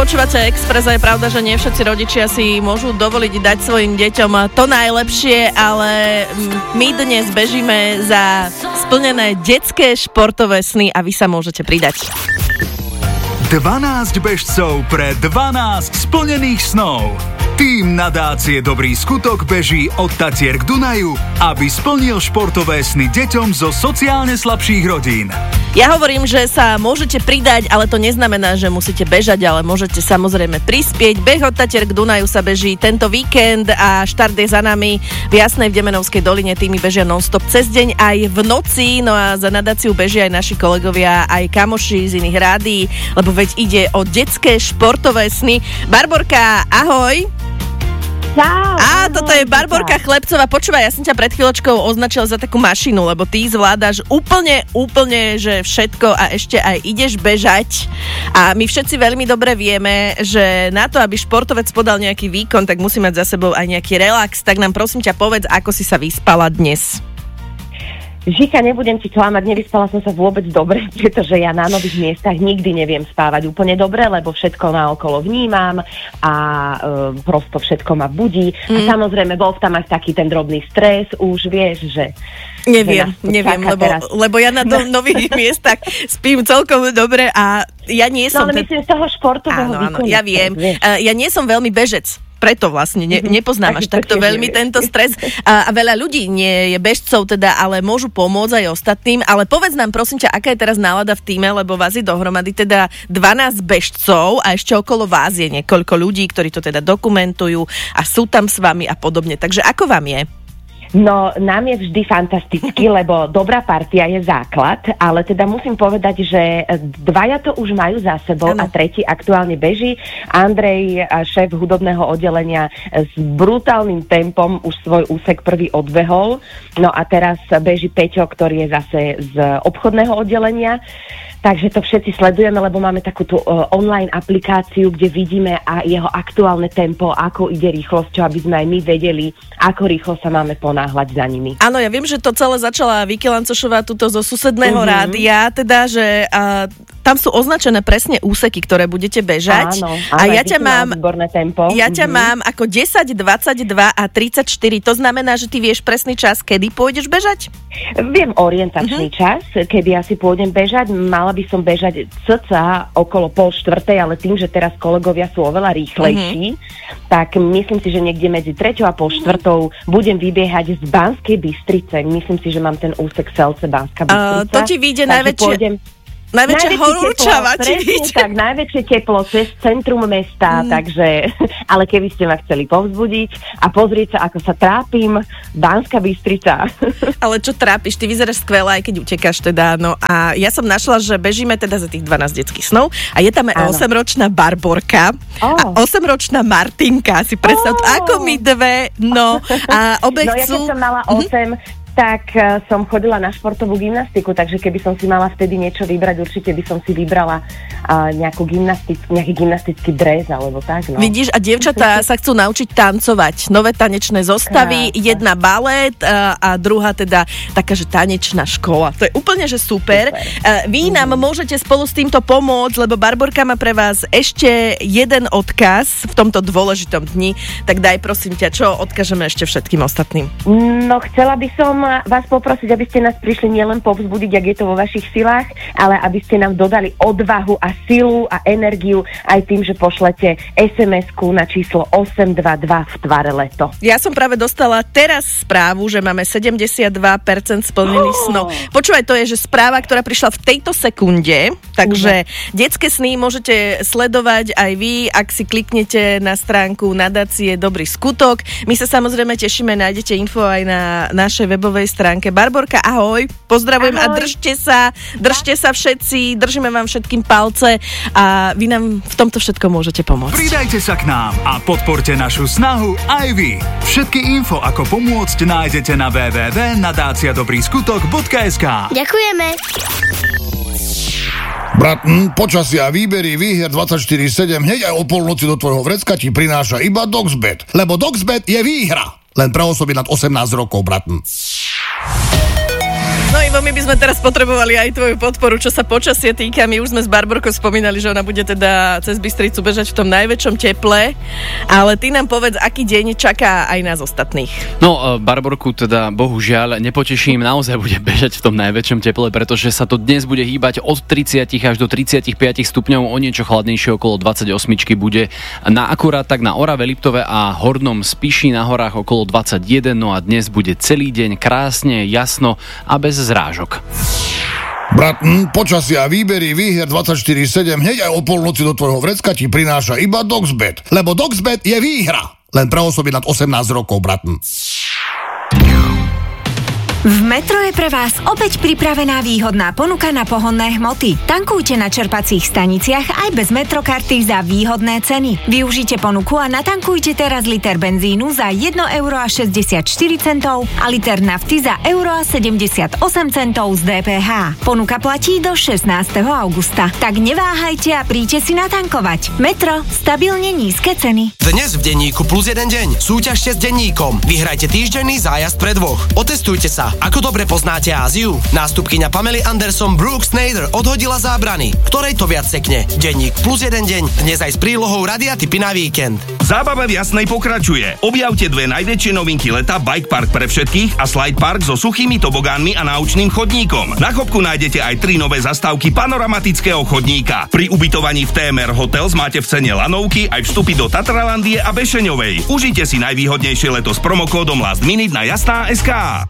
počúvate Express a je pravda, že nie všetci rodičia si môžu dovoliť dať svojim deťom to najlepšie, ale my dnes bežíme za splnené detské športové sny a vy sa môžete pridať. 12 bežcov pre 12 splnených snov. Tým nadácie Dobrý skutok beží od Tatier k Dunaju, aby splnil športové sny deťom zo sociálne slabších rodín. Ja hovorím, že sa môžete pridať, ale to neznamená, že musíte bežať, ale môžete samozrejme prispieť. Beh od Tatier k Dunaju sa beží tento víkend a štart je za nami v Jasnej v Demenovskej doline. Týmy bežia non-stop cez deň aj v noci, no a za nadáciu bežia aj naši kolegovia, aj kamoši z iných rádií, lebo veď ide o detské športové sny. Barborka, ahoj! Čau, Toto je Barborka Chlebcová. Počúvaj, ja som ťa pred chvíľočkou označila za takú mašinu, lebo ty zvládaš úplne, že všetko a ešte aj ideš bežať. A my všetci veľmi dobre vieme, že na to, aby športovec podal nejaký výkon, tak musí mať za sebou aj nejaký relax. Tak nám prosím ťa povedz, ako si sa vyspala dnes. Žika, nebudem ti klamať, nevyspala som sa vôbec dobre, pretože ja na nových miestach nikdy neviem spávať úplne dobre, lebo všetko naokolo vnímam a prosto všetko ma budí. A samozrejme, bol tam aj taký ten drobný stres, už vieš, že... Neviem, lebo ja na nových miestach spím celkom dobre a ja nie som... No ale myslím z toho športového výkonu. Ja viem. Ja nie som veľmi bežec. Preto vlastne nepoznám až takto veľmi tento stres. A veľa ľudí nie je bežcov teda, ale môžu pomôcť aj ostatným. Ale povedz nám prosím ťa, aká je teraz nálada v tíme, lebo vás je dohromady teda 12 bežcov a ešte okolo vás je niekoľko ľudí, ktorí to teda dokumentujú a sú tam s vami a podobne. Takže ako vám je? No, nám je vždy fantasticky, lebo dobrá partia je základ, ale teda musím povedať, že dvaja to už majú za sebou a tretí aktuálne beží. Andrej, šéf hudobného oddelenia, s brutálnym tempom už svoj úsek prvý odbehol. No a teraz beží Peťo, ktorý je zase z obchodného oddelenia. Takže to všetci sledujeme, lebo máme takúto online aplikáciu, kde vidíme a jeho aktuálne tempo, ako ide rýchlosťou, aby sme aj my vedeli, ako rýchlo sa máme ponáhľať za nimi. Áno, ja viem, že to celé začala Viki Lancošová tuto zo susedného rádia, teda, že tam sú označené presne úseky, ktoré budete bežať. Áno, a ja ťa mám výborné tempo. Ja ťa mám ako 10, 22 a 34. To znamená, že ty vieš presný čas, kedy pôjdeš bežať? Viem orientačný čas, kedy asi pôjdem bežať. Mala by som bežať cca okolo 3:30, ale tým, že teraz kolegovia sú oveľa rýchlejší, tak myslím si, že niekde medzi 3:00 a 3:30 budem vybiehať z Banskej Bystrice. Myslím si, že mám ten úsek Selce Banská Bystrica. To ti vyjde najväčšia horúčava ti vyjde. Tak, najväčšie teplo cez centrum mesta, takže, ale keby ste ma chceli povzbudiť a pozrieť sa, ako sa trápim, Banská Bystrica. Ale čo trápiš? Ty vyzeráš skvelé, aj keď utekáš teda, no a ja som našla, že bežíme teda za tých 12 detských snov a je tam aj 8-ročná Barborka a 8-ročná Martinka, si predstav, ako my dve, no a obe ja keď som mala 8, tak som chodila na športovú gymnastiku, takže keby som si mala vtedy niečo vybrať, určite by som si vybrala nejaký gymnastický dres alebo tak. No. Vidíš, a dievčatá sa chcú naučiť tancovať. Nové tanečné zostavy, jedna balet a druhá teda taká, že tanečná škola. To je úplne, že super. Vy nám môžete spolu s týmto pomôcť, lebo Barborka má pre vás ešte jeden odkaz v tomto dôležitom dni. Tak daj prosím ťa, čo odkážeme ešte všetkým ostatným? No, chcela by som vás poprosiť, aby ste nás prišli nielen povzbudiť, ak je to vo vašich silách, ale aby ste nám dodali odvahu a silu a energiu aj tým, že pošlete SMS-ku na číslo 822 v tvare leto. Ja som práve dostala teraz správu, že máme 72% splnených snov. Počúvaj, to je, že správa, ktorá prišla v tejto sekunde, takže detské sny môžete sledovať aj vy, ak si kliknete na stránku nadácie Dobrý skutok. My sa samozrejme tešíme, nájdete info aj na našej webovej stránke. Barborka, ahoj, pozdravujem. Ahoj. A držte sa všetci, držíme vám všetkým palce a vy nám v tomto všetko môžete pomôcť. Pridajte sa k nám a podporte našu snahu aj vy. Všetky info, ako pomôcť, nájdete na www.nadaciadobryskutok.sk. Ďakujeme. Bratn, počasia a výbery výhier 24/7 hneď aj o polnoci do tvojho vrecka ti prináša iba Doxbet. Lebo Doxbet je výhra. Len pre osoby nad 18 rokov, bratn. No Ivo, my by sme teraz potrebovali aj tvoju podporu, čo sa počasie týka. My už sme s Barborkou spomínali, že ona bude teda cez Bystricu bežať v tom najväčšom teple, ale ty nám povedz, aký deň čaká aj nás ostatných. No, Barborku teda bohužiaľ nepoteším, naozaj bude bežať v tom najväčšom teple, pretože sa to dnes bude hýbať od 30 až do 35 stupňov, o niečo chladnejšie okolo 28 bude na akurát tak na Orave, Liptove a Hornom Spiši, na horách okolo 21, no a dnes bude celý deň krásne, jasno a bez zrážok. Brat, počasie a výbery výhier 24/7 hneď aj o polnoci do tvojho vrecka ti prináša iba Doxbet. Lebo Doxbet je výhra. Len pre osoby nad 18 rokov, brat. V Metro je pre vás opäť pripravená výhodná ponuka na pohonné hmoty. Tankujte na čerpacích staniciach aj bez Metrokarty za výhodné ceny. Využite ponuku a natankujte teraz liter benzínu za 1,64 € a liter nafty za 1,78 € z DPH. Ponuka platí do 16. augusta. Tak neváhajte a príďte si natankovať. Metro, stabilne nízke ceny. Dnes v denníku plus jeden deň. Súťažte s denníkom. Vyhrajte týždenný zájazd pre dvoch. Otestujte sa. Ako dobre poznáte Áziu? Nástupkyňa Pamely Anderson Brooke Snyder odhodila zábrany. Ktorej to viac sekne? Denník plus jeden deň. Dnes aj s prílohou radia tipy na víkend. Zábava v Jasnej pokračuje. Objavte dve najväčšie novinky leta, bike park pre všetkých a slide park so suchými tobogánmi a náučným chodníkom. Na Chopku nájdete aj 3 nové zastávky panoramatického chodníka. Pri ubytovaní v TMR Hotels máte v cene lanovky aj vstupy do Tatralandie a Bešeňovej. Užite si najvýhodnejšie leto s promokódom Last Minute na Jasná.sk.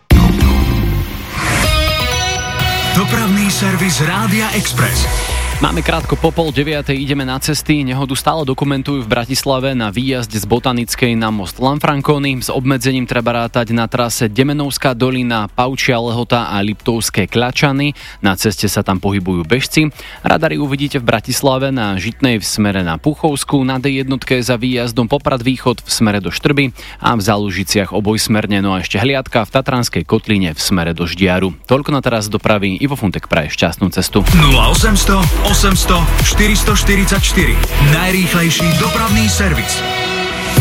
Dopravný servis Rádia Express. Máme krátko po 8:30, ideme na cesty. Nehodu stále dokumentujú v Bratislave na výjazde z Botanickej na most Lanfranconi. S obmedzením treba rátať na trase Demenovská dolina, Paučia Lehota a Liptovské Kľačany. Na ceste sa tam pohybujú bežci. Radary uvidíte v Bratislave na Žitnej v smere na Puchovsku, na D1 za výjazdom Poprad Východ v smere do Štrby a v Zalužiciach obojsmerne, no a ešte hliadka v Tatranskej kotline v smere do Ždiaru. Toľko na teraz dopravy. Ivo Funtek praje šťastnú cestu. 0800 800 444. Najrýchlejší dopravný servis.